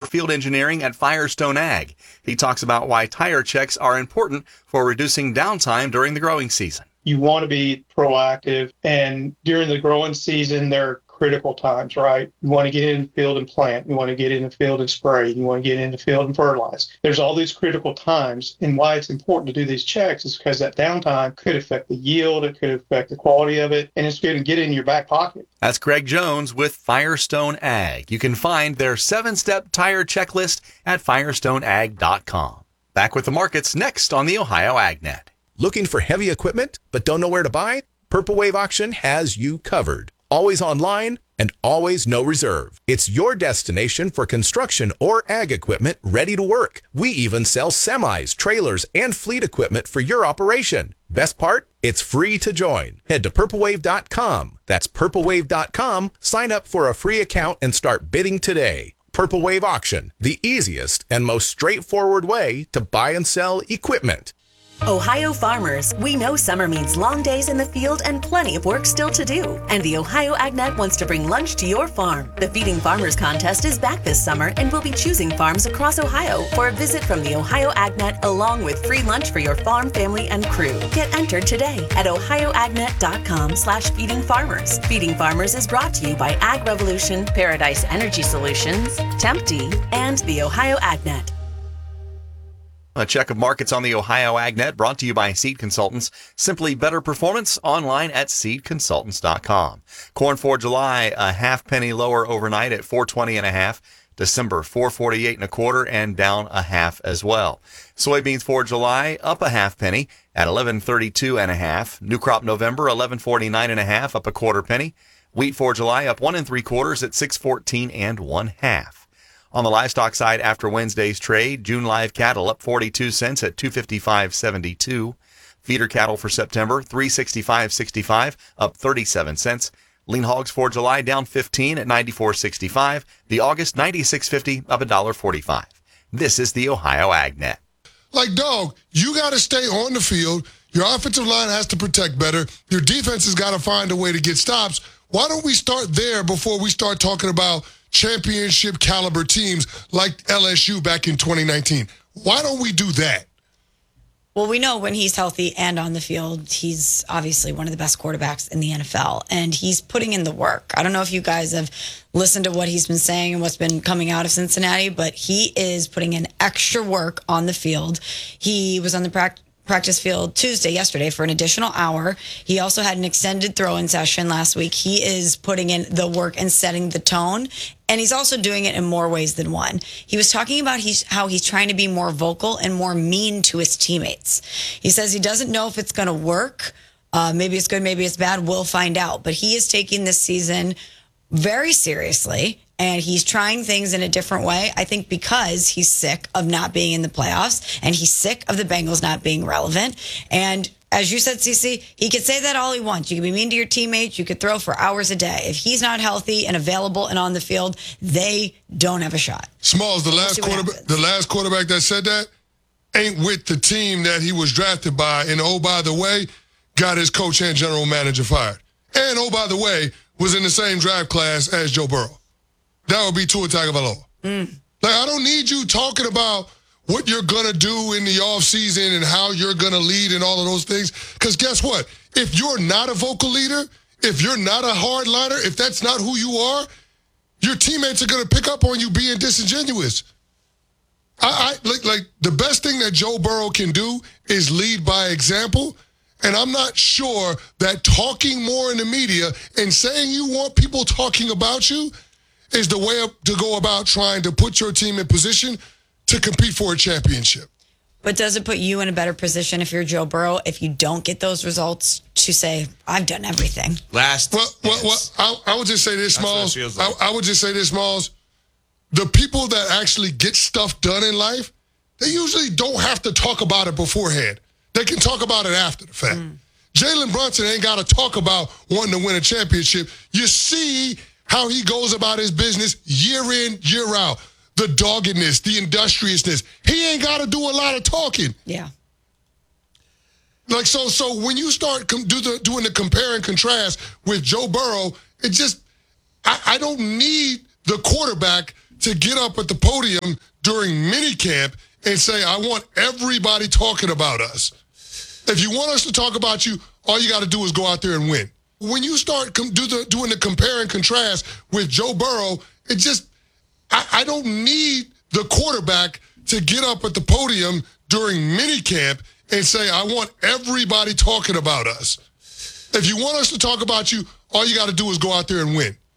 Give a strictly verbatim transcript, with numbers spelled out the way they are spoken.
field engineering at Firestone Ag. He talks about why tire checks are important for reducing downtime during the growing season. You want to be proactive, and during the growing season, there are critical times, right? You want to get in the field and plant. You want to get in the field and spray. You want to get in the field and fertilize. There's all these critical times, and why it's important to do these checks is because that downtime could affect the yield, it could affect the quality of it, and it's going to get in your back pocket. That's Greg Jones with Firestone Ag. You can find their seven-step tire checklist at firestone ag dot com. Back with the markets next on the Ohio AgNet. Looking for heavy equipment but don't know where to buy? Purple Wave Auction has you covered. Always online and always no reserve. It's your destination for construction or ag equipment ready to work. We even sell semis, trailers, and fleet equipment for your operation. Best part? It's free to join. Head to purple wave dot com. That's purple wave dot com. Sign up for a free account and start bidding today. Purple Wave Auction, the easiest and most straightforward way to buy and sell equipment. Ohio farmers, we know summer means long days in the field and plenty of work still to do. And the Ohio AgNet wants to bring lunch to your farm. The Feeding Farmers contest is back this summer, and we'll be choosing farms across Ohio for a visit from the Ohio AgNet, along with free lunch for your farm, family, and crew. Get entered today at ohio agnet dot com slash feeding farmers. Feeding Farmers is brought to you by Ag Revolution, Paradise Energy Solutions, Tempty, and the Ohio AgNet. A check of markets on the Ohio AgNet brought to you by Seed Consultants. Simply better performance online at seed consultants dot com. Corn for July, a half penny lower overnight at four twenty and a half. December, four forty-eight and a quarter and down a half as well. Soybeans for July, up a half penny at eleven thirty-two and a half. New crop November, eleven forty-nine and a half, up a quarter penny. Wheat for July, up one and three quarters at six fourteen and one half. On the livestock side, after Wednesday's trade, June live cattle up forty-two cents at two fifty-five seventy-two. Feeder cattle for September, three sixty-five sixty-five, up thirty-seven cents. Lean hogs for July down fifteen at ninety-four sixty-five. The August ninety-six fifty, up one forty-five. This is the Ohio AgNet. Like, dog, you got to stay on the field. Your offensive line has to protect better. Your defense has got to find a way to get stops. Why don't we start there before we start talking about championship caliber teams like L S U back in twenty nineteen? Why don't we do that? Well, we know when he's healthy and on the field, he's obviously one of the best quarterbacks in the N F L, and he's putting in the work. I don't know if you guys have listened to what he's been saying and what's been coming out of Cincinnati, but he is putting in extra work on the field. He was on the practice practice field Tuesday, yesterday, for an additional hour. He also had an extended throw-in session last week. He is putting in the work and setting the tone, and he's also doing it in more ways than one. He was talking about he's, how he's trying to be more vocal and more mean to his teammates. He says he doesn't know if it's going to work. Uh, maybe it's good, maybe it's bad. We'll find out. But he is taking this season very seriously, and he's trying things in a different way, I think because he's sick of not being in the playoffs, and he's sick of the Bengals not being relevant. And as you said, Cece, he could say that all he wants. You can be mean to your teammates. You could throw for hours a day. If he's not healthy and available and on the field, they don't have a shot. Smalls, the last quarterback, the last quarterback that said that ain't with the team that he was drafted by. And oh, by the way, got his coach and general manager fired. And oh, by the way, was in the same draft class as Joe Burrow. That would be Tua Tagovailoa. Mm. Like, I don't need you talking about what you're going to do in the offseason and how you're going to lead and all of those things. Because guess what? If you're not a vocal leader, if you're not a hardliner, if that's not who you are, your teammates are going to pick up on you being disingenuous. I, I like, like the best thing that Joe Burrow can do is lead by example. And I'm not sure that talking more in the media and saying you want people talking about you is the way to go about trying to put your team in position to compete for a championship. But does it put you in a better position if you're Joe Burrow, if you don't get those results, to say, I've done everything? Last. Well, well, well I, I would just say this, Smalls. Like. I, I would just say this, Smalls. The people that actually get stuff done in life, they usually don't have to talk about it beforehand. They can talk about it after the fact. Mm. Jalen Brunson ain't got to talk about wanting to win a championship. You see how he goes about his business year in, year out. The doggedness, the industriousness. He ain't got to do a lot of talking. Yeah. Like, so so when you start com- do the, doing the compare and contrast with Joe Burrow, it just, I, I don't need the quarterback to get up at the podium during minicamp and say, I want everybody talking about us. If you want us to talk about you, all you got to do is go out there and win. When you start com- do the, doing the compare and contrast with Joe Burrow, it just, I, I don't need the quarterback to get up at the podium during minicamp and say, I want everybody talking about us. If you want us to talk about you, all you got to do is go out there and win.